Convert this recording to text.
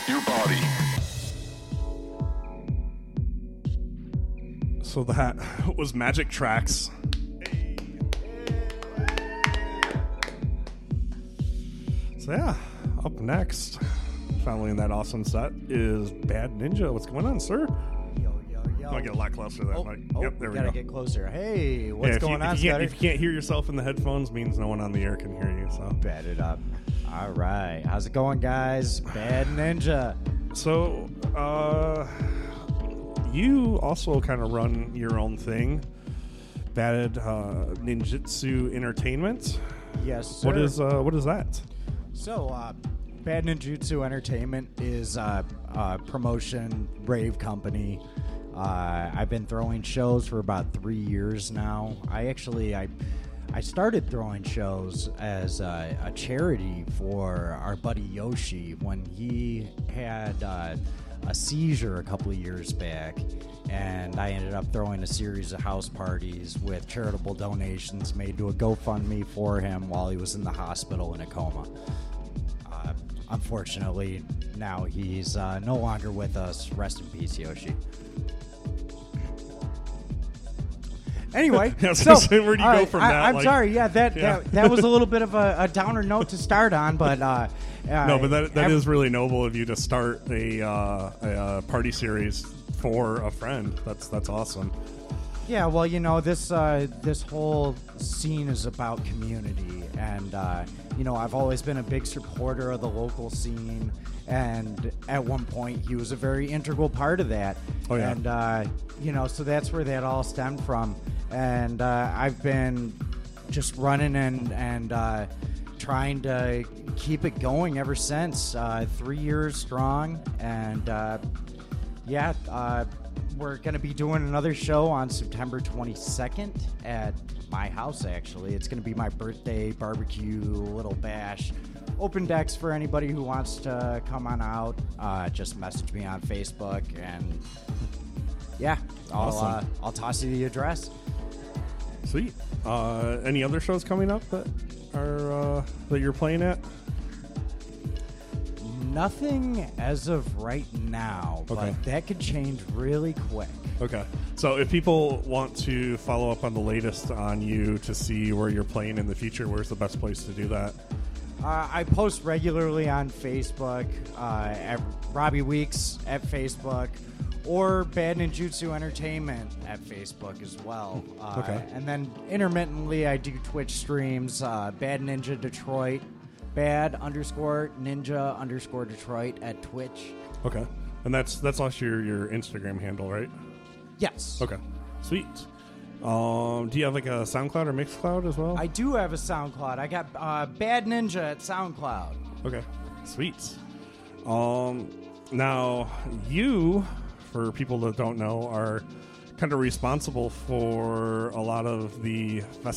your body. So that was Magic Tracks. So yeah, up next, following that awesome set, is Bad Ninja. What's going on, sir? Yo. I get a lot closer to that mic. Yep, there we gotta go. get closer. Hey, what's going on, Scotty? If you can't hear yourself in the headphones, means no one on the air can hear you. So Bad it up. All right, how's it going, guys? Bad Ninja. So, you also kind of run your own thing, Bad Ninjutsu Entertainment. Yes, sir. What is that? So, Bad Ninjutsu Entertainment is a promotion rave company. I've been throwing shows for about 3 years now. I started throwing shows as a charity for our buddy Yoshi when he had a seizure a couple of years back, and I ended up throwing a series of house parties with charitable donations made to a GoFundMe for him while he was in the hospital in a coma. Unfortunately, now he's no longer with us. Rest in peace, Yoshi. Anyway, I was so gonna say, where do you go from that? I'm sorry. Yeah, that was a little bit of a downer note to start on, but no, but that is really noble of you to start a party series for a friend. That's awesome. Yeah, well, you know, this whole scene is about community, and you know, I've always been a big supporter of the local scene, and at one point, he was a very integral part of that. Oh yeah. And you know, so that's where that all stemmed from, and I've been just running and trying to keep it going ever since. 3 years strong, and we're going to be doing another show on September 22nd at my house, actually. It's going to be my birthday barbecue little bash. Open decks for anybody who wants to come on out. Just message me on Facebook, and yeah, Awesome. I'll toss you the address. Sweet. Any other shows coming up that are that you're playing at? Nothing as of right now, Okay. but that could change really quick. Okay. So if people want to follow up on the latest on you to see where you're playing in the future, where's the best place to do that? I post regularly on Facebook, at Robbie Weeks at Facebook, or Bad Ninjutsu Entertainment at Facebook as well. Okay. And then intermittently, I do Twitch streams, Bad Ninja Detroit, Bad_Ninja_Detroit at Twitch. Okay. And that's also your Instagram handle, right? Yes. Okay. Sweet. Do you have like a SoundCloud or Mixcloud as well? I do have a SoundCloud. I got Bad Ninja at SoundCloud. Okay. Sweet. Now you, for people that don't know, are kind of responsible for a lot of the